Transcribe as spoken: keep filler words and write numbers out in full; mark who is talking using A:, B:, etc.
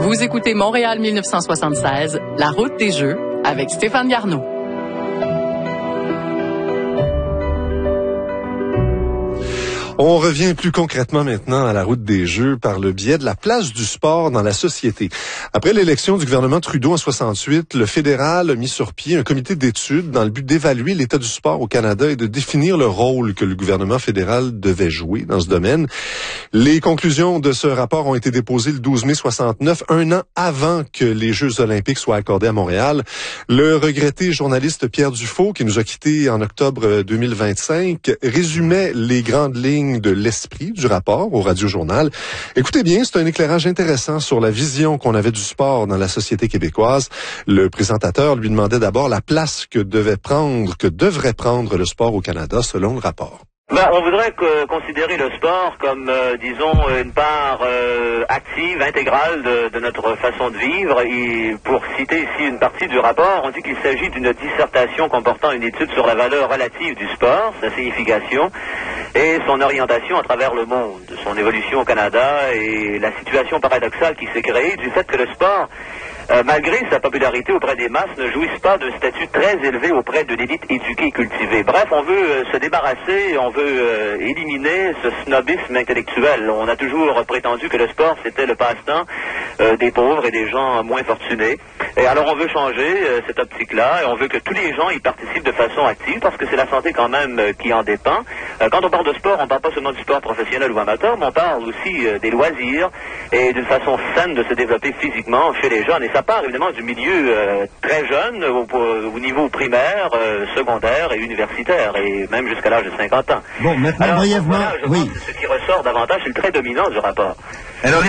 A: Vous écoutez Montréal mille neuf cent soixante-seize, La route des Jeux, avec Stéphane Garneau.
B: On revient plus concrètement maintenant à la route des Jeux par le biais de la place du sport dans la société. Après l'élection du gouvernement Trudeau en soixante-huit, le fédéral a mis sur pied un comité d'études dans le but d'évaluer l'état du sport au Canada et de définir le rôle que le gouvernement fédéral devait jouer dans ce domaine. Les conclusions de ce rapport ont été déposées le douze mai soixante-neuf, un an avant que les Jeux olympiques soient accordés à Montréal. Le regretté journaliste Pierre Dufault, qui nous a quittés en octobre deux mille vingt-cinq, résumait les grandes lignes de l'esprit du rapport au Radio-Journal. Écoutez bien, c'est un éclairage intéressant sur la vision qu'on avait du sport dans la société québécoise. Le présentateur lui demandait d'abord la place que devait prendre, que devrait prendre le sport au Canada selon le rapport.
C: Ben, on voudrait que, considérer le sport comme, euh, disons, une part euh, active, intégrale de, de notre façon de vivre. Et pour citer ici une partie du rapport, on dit qu'il s'agit d'une dissertation comportant une étude sur la valeur relative du sport, sa signification et son orientation à travers le monde, son évolution au Canada et la situation paradoxale qui s'est créée du fait que le sport, Euh, malgré sa popularité auprès des masses, ne jouisse pas d'un statut très élevé auprès de l'élite éduquée et cultivée. Bref, on veut euh, se débarrasser, on veut euh, éliminer ce snobisme intellectuel. On a toujours prétendu que le sport, c'était le passe-temps euh, des pauvres et des gens moins fortunés. Et alors, on veut changer euh, cette optique-là et on veut que tous les gens y participent de façon active parce que c'est la santé quand même euh, qui en dépend. Euh, quand on parle de sport, on ne parle pas seulement du sport professionnel ou amateur, mais on parle aussi euh, des loisirs et d'une façon saine de se développer physiquement chez les jeunes. Et ça part évidemment du milieu euh, très jeune, au, au niveau primaire, euh, secondaire et universitaire, et même jusqu'à l'âge de cinquante ans.
D: Bon, maintenant,
C: Alors,
D: brièvement,
C: voilà, je
D: oui.
C: pense que ce qui ressort davantage, c'est le trait dominant du rapport.
D: Alors,